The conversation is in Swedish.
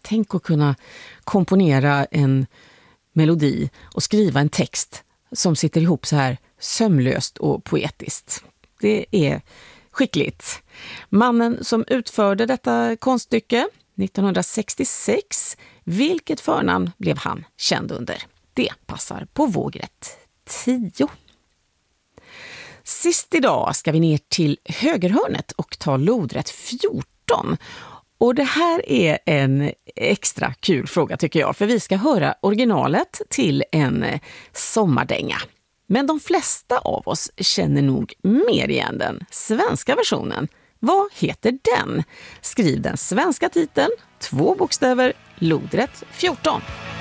Tänk att kunna komponera en melodi och skriva en text som sitter ihop så här sömlöst och poetiskt. Det är skickligt. Mannen som utförde detta konststycke 1966, vilket förnamn blev han känd under? Det passar på vågrätt 10. Sist idag ska vi ner till högerhörnet och ta lodrätt 14. Och det här är en extra kul fråga tycker jag, för vi ska höra originalet till en sommardänga. Men de flesta av oss känner nog mer igen den svenska versionen. Vad heter den? Skriv den svenska titeln, 2 bokstäver, lodrätt 14.